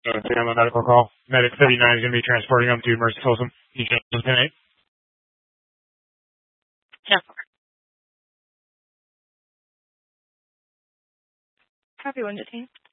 Stay on the medical call. Medic 39 is going to be transporting him to Mercy Folsom. You can 10-8. Yeah. Copy 1 to 10.